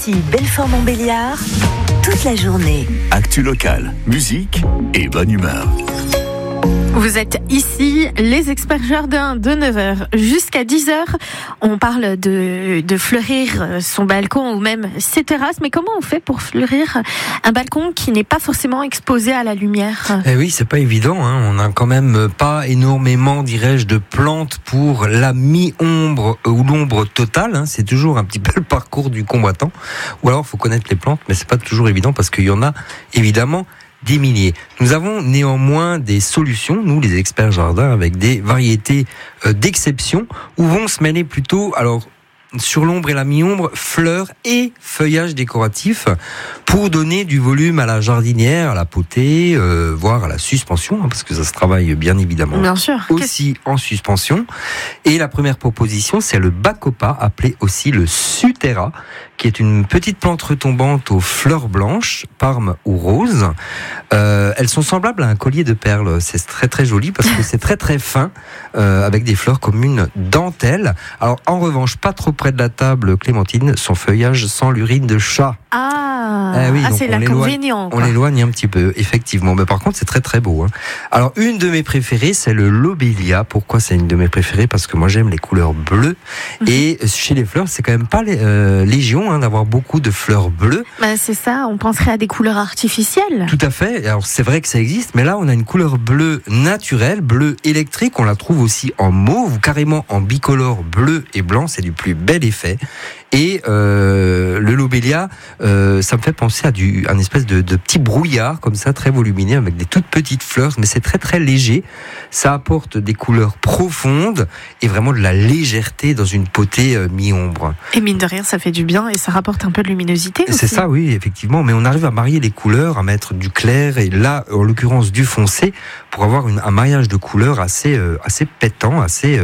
Ici Belfort-Montbéliard, toute la journée. Actu locale, musique et bonne humeur. Vous êtes ici, les experts jardins, de 9h jusqu'à 10h. On parle de fleurir son balcon ou même ses terrasses. Mais comment on fait pour fleurir un balcon qui n'est pas forcément exposé à la lumière ? Eh oui, c'est pas évident. On n'a quand même pas énormément, dirais-je, de plantes pour la mi-ombre ou l'ombre totale. C'est toujours un petit peu le parcours du combattant. Ou alors, il faut connaître les plantes, mais c'est pas toujours évident parce qu'il y en a évidemment des milliers. Nous avons néanmoins des solutions, nous les experts jardins, avec des variétés d'exception où vont se mêler plutôt, alors sur l'ombre et la mi-ombre, fleurs et feuillages décoratifs pour donner du volume à la jardinière, à la potée, voire à la suspension, parce que ça se travaille bien évidemment. Bien sûr. Aussi en suspension. Et la première proposition, c'est le bacopa, appelé aussi le Sutera, qui est une petite plante retombante aux fleurs blanches, parme ou rose. Elles sont semblables à un collier de perles. C'est très très joli parce que c'est très très fin, avec des fleurs comme une dentelle. Alors en revanche, pas trop près de la table, Clémentine, son feuillage sent l'urine de chat. Oui, c'est l'inconvénient. On l'éloigne un petit peu, effectivement. Mais par contre, c'est très très beau. Alors, une de mes préférées, c'est le lobelia. Pourquoi c'est une de mes préférées ? Parce que moi, j'aime les couleurs bleues. Et chez les fleurs, c'est quand même pas légion d'avoir beaucoup de fleurs bleues. C'est ça, on penserait à des couleurs artificielles. Tout à fait. Alors, c'est vrai que ça existe, mais là, on a une couleur bleue naturelle, bleu électrique. On la trouve aussi en mauve, ou carrément en bicolore bleu et blanc. C'est du plus bel effet. Et le lobelia, ça me fait penser à un espèce de petit brouillard comme ça, très volumineux, avec des toutes petites fleurs, mais c'est très très léger. Ça apporte des couleurs profondes et vraiment de la légèreté dans une potée mi-ombre. Et mine de rien, ça fait du bien et ça rapporte un peu de luminosité aussi. C'est ça, oui, effectivement. Mais on arrive à marier les couleurs, à mettre du clair et là, en l'occurrence, du foncé, pour avoir un mariage de couleurs assez pétant, assez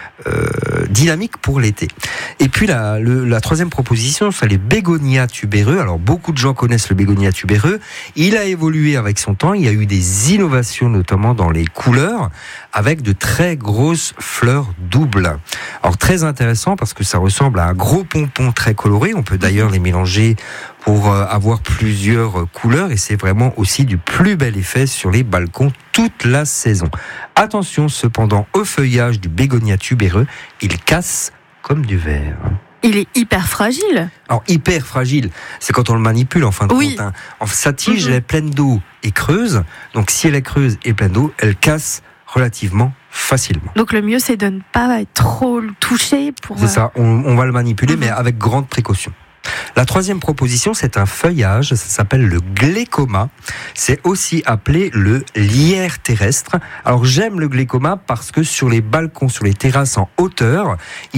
dynamique pour l'été. Et puis la troisième proposition, c'est les bégonias tubéreux. Alors beaucoup de gens connaissent le bégonia tubéreux. Il a évolué avec son temps. Il y a eu des innovations, notamment dans les couleurs, avec de très grosses fleurs doubles. Alors très intéressant parce que ça ressemble à un gros pompon très coloré. On peut d'ailleurs les mélanger pour avoir plusieurs couleurs et c'est vraiment aussi du plus bel effet sur les balcons toute la saison. Attention cependant au feuillage du bégonia tubéreux, il casse comme du verre. Il est hyper fragile. Alors, hyper fragile, c'est quand on le manipule en fin de compte. Sa tige, elle est pleine d'eau et creuse. Donc, si elle est creuse et pleine d'eau, elle casse relativement facilement. Donc, le mieux, c'est de ne pas être trop touché. C'est ça, on va le manipuler, mais avec grande précaution. La troisième proposition, c'est un feuillage, ça s'appelle le glécoma. C'est aussi appelé le lierre terrestre. Alors j'aime le glécoma parce que sur les balcons, sur les terrasses en hauteur,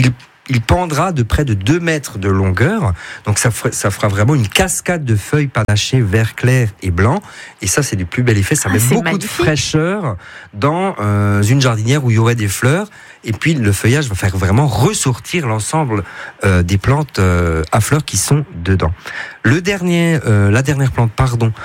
il pendra de près de 2 mètres de longueur. Donc ça fera vraiment une cascade de feuilles panachées vert clair et blanc. Et ça, c'est du plus bel effet. Ça met beaucoup magnifique. De fraîcheur dans une jardinière où il y aurait des fleurs. Et puis le feuillage va faire vraiment ressortir l'ensemble des plantes à fleurs qui sont dedans. La dernière plante,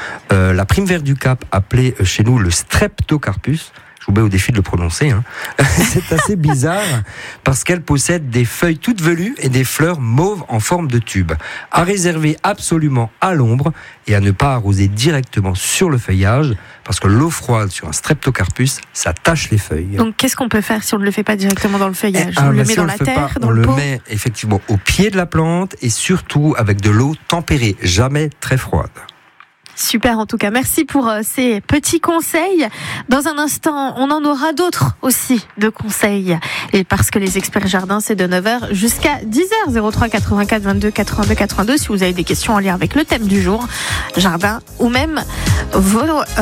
la prime vert du Cap, appelée chez nous le Streptocarpus. Je vous mets au défi de le prononcer. C'est assez bizarre parce qu'elle possède des feuilles toutes velues et des fleurs mauves en forme de tube. À réserver absolument à l'ombre et à ne pas arroser directement sur le feuillage parce que l'eau froide sur un streptocarpus, ça tache les feuilles. Donc qu'est-ce qu'on peut faire si on ne le fait pas directement dans le feuillage ? On le met dans la terre, dans le pot ? On le met effectivement au pied de la plante et surtout avec de l'eau tempérée, jamais très froide. Super, en tout cas, merci pour ces petits conseils. Dans un instant, on en aura d'autres aussi de conseils. Et parce que les experts jardins, c'est de 9h jusqu'à 10h. 03 84 22 82 82. Si vous avez des questions en lien avec le thème du jour, jardin ou même vos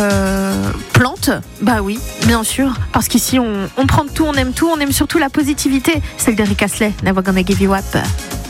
plantes, oui, bien sûr. Parce qu'ici, on prend de tout, on aime surtout la positivité. Celle d'Eric Astley, Never Gonna Give You Up.